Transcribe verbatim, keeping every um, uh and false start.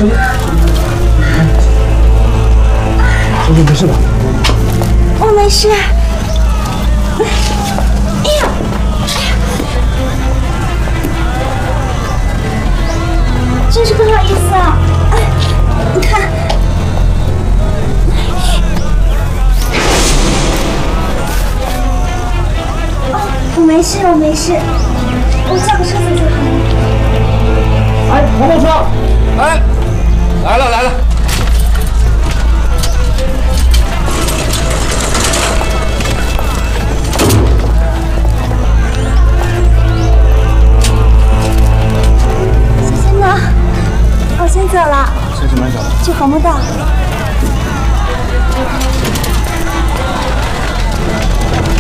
小姐，小姐没事吧？ 我没事。哎呀！真是不好意思啊！哎，你看。 我没事，我没事，我叫个车子就好了。 哎，黄包车，哎，来了来了。 小心呢，我先走了。 先去买酒。 去红木道。